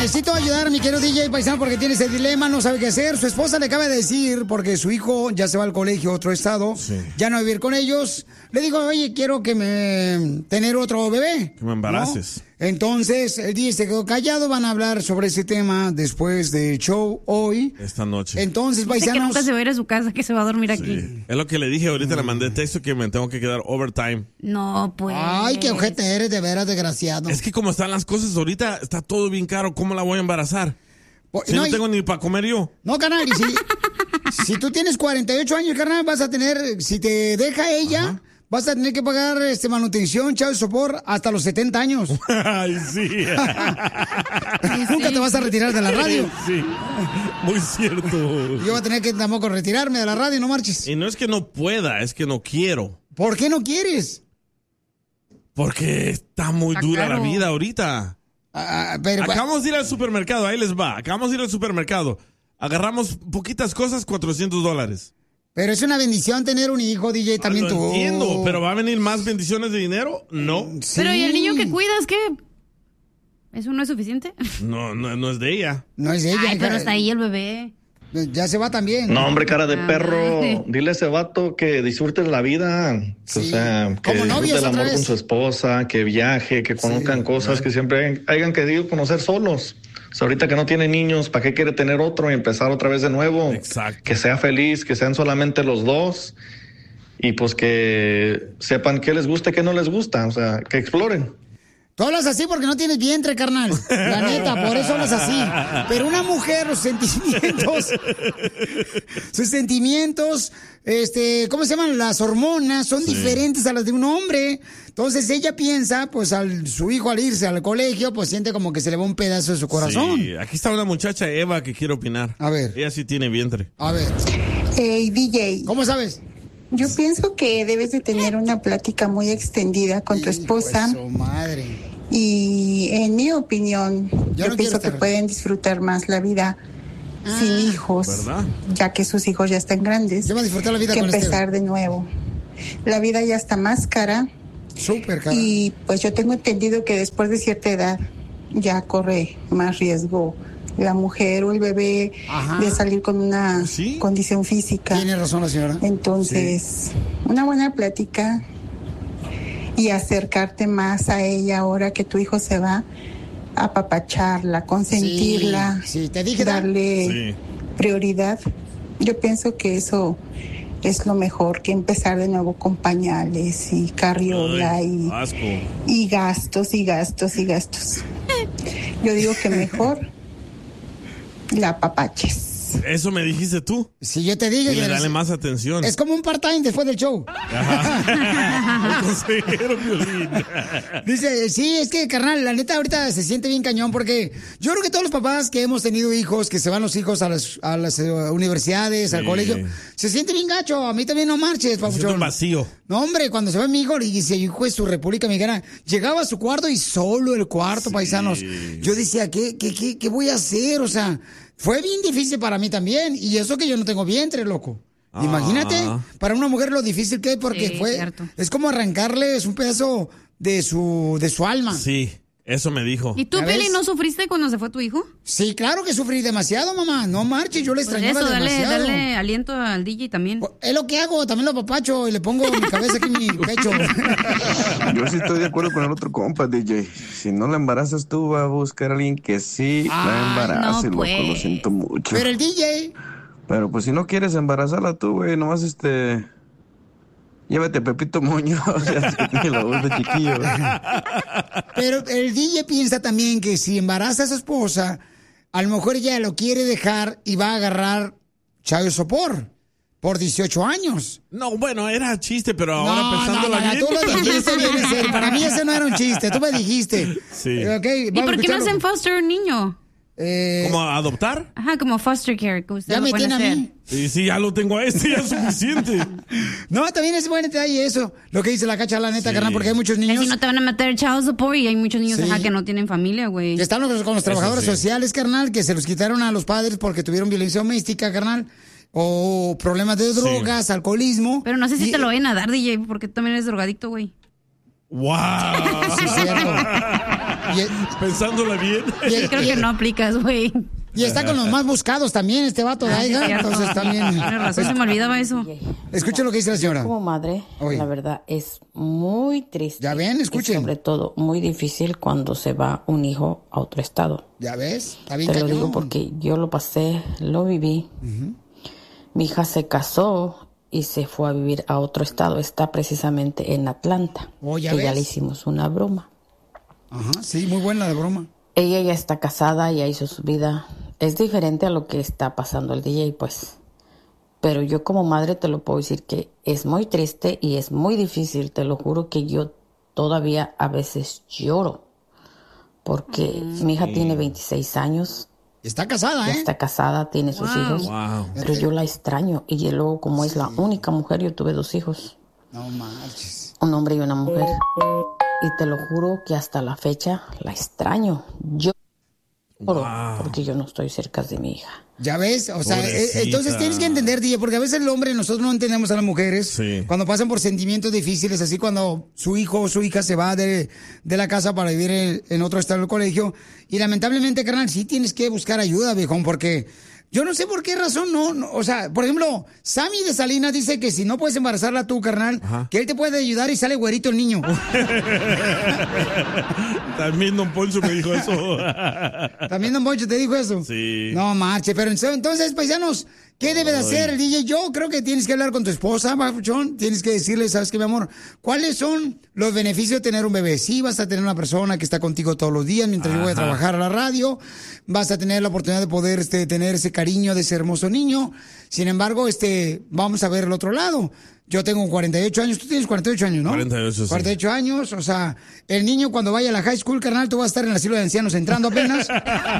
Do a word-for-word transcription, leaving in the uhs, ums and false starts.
necesito ayudar a mi querido D J paisano porque tiene ese dilema, no sabe qué hacer. Su esposa le acaba de decir, porque su hijo ya se va al colegio a otro estado, sí. ya no va a vivir con ellos. Le digo, oye, quiero que me... tener otro bebé. Que me embaraces. ¿No? Entonces, el D J se quedó callado. Van a hablar sobre ese tema después del show hoy. Esta noche. Entonces, paisanos... Dice que nunca se va a ir a su casa, que se va a dormir sí. aquí. Es lo que le dije, ahorita mm. le mandé texto que me tengo que quedar overtime. No, pues... Ay, qué ojete eres, de veras, desgraciado. Es que como están las cosas ahorita, está todo bien caro. ¿Cómo la voy a embarazar? Si no, no tengo ni para comer yo. No, carnal, y si, si tú tienes cuarenta y ocho años, carnal, vas a tener... Si te deja ella... Ajá. Vas a tener que pagar este manutención, chavo de sopor, hasta los setenta años. Ay, sí. Nunca te vas a retirar de la radio. Sí, muy cierto. Yo voy a tener que tampoco retirarme de la radio, no marches. Y no es que no pueda, es que no quiero. ¿Por qué no quieres? Porque está muy está dura caro. La vida ahorita. Ah, pero, Acabamos de ir al supermercado, ahí les va. Acabamos de ir al supermercado. Agarramos poquitas cosas, cuatrocientos dólares. Pero es una bendición tener un hijo, D J, también ah, tú. No entiendo, pero ¿va a venir más bendiciones de dinero? No. Sí. Pero ¿y el niño que cuidas qué? ¿Eso no es suficiente? No, no, no es de ella. No es de ella. Ay, pero está ahí el bebé. Ya se va también. No, hombre, cara de perro. Ay. Dile a ese vato que disfrute la vida. Sí. O sea, que disfrute el amor con su esposa, que viaje, que conozcan sí, cosas, ¿no? Que siempre hayan querido conocer solos. O sea, ahorita que no tiene niños, ¿para qué quiere tener otro y empezar otra vez de nuevo? Exacto. Que sea feliz, que sean solamente los dos y pues que sepan qué les gusta y qué no les gusta. O sea, que exploren. Tú hablas así porque no tienes vientre, carnal. La neta, por eso hablas así. Pero una mujer, los sentimientos, sus sentimientos, este, ¿cómo se llaman? Las hormonas son sí. diferentes a las de un hombre. Entonces ella piensa, pues, al su hijo al irse al colegio, pues siente como que se le va un pedazo de su corazón. Sí. Aquí está una muchacha, Eva, que quiere opinar. A ver. Ella sí tiene vientre. A ver. Hey, D J. ¿Cómo sabes? Yo pienso que debes de tener una plática muy extendida con tu esposa. Hijo de su madre. Y en mi opinión, yo, yo no pienso que pueden disfrutar más la vida ah, sin hijos, ¿verdad? Ya que sus hijos ya están grandes. Yo voy a disfrutar la vida que con empezar este. de nuevo. La vida ya está más cara. Súper cara. Y pues yo tengo entendido que después de cierta edad ya corre más riesgo la mujer o el bebé Ajá. de salir con una ¿Sí? condición física. Tiene razón la señora. Entonces, sí. una buena plática y acercarte más a ella ahora que tu hijo se va, apapacharla, consentirla, sí, sí. ¿Te dije darle sí. prioridad. Yo pienso que eso es lo mejor que empezar de nuevo con pañales y carriola Ay, y, asco. y gastos y gastos y gastos. Yo digo que mejor la apapaches. Eso me dijiste tú. Si yo te dije y que le dale más atención. Es como un part-time después del show. El consejero Piolín. Dice, sí, es que, carnal, la neta ahorita se siente bien cañón porque yo creo que todos los papás que hemos tenido hijos, que se van los hijos a las, a las uh, universidades, sí. al colegio, se siente bien gacho. A mí también no marches, papuchón. Se siente un vacío. No, hombre, cuando se va mi hijo y dice, hijo de su República Mexicana, llegaba a su cuarto y solo el cuarto, sí. paisanos. Yo decía, ¿qué, qué, qué, qué voy a hacer? O sea, fue bien difícil para mí también. Y eso que yo no tengo vientre, loco. Ah. Imagínate, para una mujer lo difícil que es porque sí, fue... Cierto. Es como arrancarles un pedazo de su, de su alma. Sí, eso me dijo. ¿Y tú, Peli, no sufriste cuando se fue tu hijo? Sí, claro que sufrí demasiado, mamá. No marches, yo le extrañaba pues eso, demasiado. Dale, dale aliento al D J también. Pues es lo que hago, también lo papacho y le pongo mi cabeza aquí en mi pecho. Yo sí estoy de acuerdo con el otro compa, D J. Si no la embarazas tú, va a buscar a alguien que sí Ay, la embarace, no, pues. Loco, lo siento mucho. Pero el D J... Pero pues si no quieres embarazarla tú, güey, nomás este... Llévate a Pepito Muñoz, ya tiene la voz de chiquillo. Pero el D J piensa también que si embaraza a su esposa, a lo mejor ella lo quiere dejar y va a agarrar child support por dieciocho años. No, bueno, era chiste, pero ahora no, pensándola no, no, bien... tú lo dijiste bien en serio. Para mí ese no era un chiste, tú me dijiste. Sí. Okay, ¿y por qué no hacen foster un niño? Eh, ¿Cómo adoptar? Ajá, como foster care. Que usted ya me tiene a mí. Sí, sí, ya lo tengo a este, ya es suficiente. No, también es buen detalle eso. Lo que dice la Cacha, la neta, sí. carnal, porque hay muchos niños. Así no te van a meter child support y hay muchos niños sí. ajá, que no tienen familia, güey. Están los, con los trabajadores sí. sociales, carnal, que se los quitaron a los padres porque tuvieron violencia doméstica, carnal. O problemas de drogas, sí. alcoholismo. Pero no sé si y... te lo vayan a dar, D J, porque tú también eres drogadicto, güey. ¡Wow! Sí, cierto. Y, Pensándola bien. Y, creo que no aplicas, güey. Y está con los más buscados también, este vato de Aiga. Entonces también. Tienes razón, se me olvidaba eso. Escuchen lo que dice la señora. Como madre, Oye. la verdad es muy triste. Ya ven, escuchen. Y sobre todo, muy difícil cuando se va un hijo a otro estado. Ya ves, está bien. Te cañón. lo digo porque yo lo pasé, lo viví. Uh-huh. Mi hija se casó y se fue a vivir a otro estado. Está precisamente en Atlanta. Oh, ya que ves. ya le hicimos una broma. Ajá, sí, muy buena la broma. Ella ya está casada, ya hizo su vida. Es diferente a lo que está pasando el D J, pues. Pero yo como madre te lo puedo decir que es muy triste y es muy difícil. Te lo juro que yo todavía a veces lloro. Porque mm, mi hija sí. tiene veintiséis años. Está casada, ya ¿eh? Está casada, tiene sus wow. hijos. Wow. Pero yo la extraño. Y luego, como sí. es la única mujer, yo tuve dos hijos. No marches. Un hombre y una mujer. Y te lo juro que hasta la fecha la extraño. Yo lloro wow. porque yo no estoy cerca de mi hija. Ya ves, o sea, Pobrecita. entonces tienes que entender, D J, porque a veces el hombre, nosotros no entendemos a las mujeres sí. cuando pasan por sentimientos difíciles, así cuando su hijo o su hija se va de, de la casa para vivir en, en otro estado del colegio. Y lamentablemente, carnal, sí tienes que buscar ayuda, viejón, porque yo no sé por qué razón, no, no, o sea, por ejemplo, Sammy de Salinas dice que si no puedes embarazarla tú, carnal, Ajá. que él te puede ayudar y sale güerito el niño. También Don Poncho me dijo eso. ¿También Don Poncho te dijo eso? Sí. No marche, pero entonces, paisanos, ¿qué debe de hacer el D J? Yo creo que tienes que hablar con tu esposa, Papuchón. Tienes que decirle, ¿sabes qué, mi amor? ¿Cuáles son los beneficios de tener un bebé? Sí, vas a tener una persona que está contigo todos los días mientras Ajá. yo voy a trabajar a la radio. Vas a tener la oportunidad de poder este, tener ese cariño de ese hermoso niño. Sin embargo, este, vamos a ver el otro lado. Yo tengo cuarenta y ocho años, tú tienes cuarenta y ocho años, ¿no? cuarenta y ocho, sí. cuarenta y ocho años, o sea, el niño cuando vaya a la high school, carnal, tú vas a estar en el asilo de ancianos entrando apenas.